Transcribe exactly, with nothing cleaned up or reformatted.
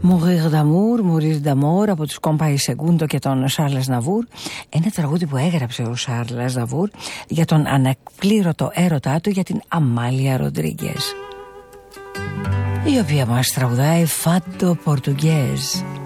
Mourir d'amour, mourir d'amour από τους Compay Segundo και τον Charles Navour. Ένα τραγούδι που έγραψε ο Charles Navour για τον ανεκπλήρωτο έρωτά του για την Αμάλια Ροντρίγκες, η οποία μας τραγουδάει Φάντο Πορτουγκέζ.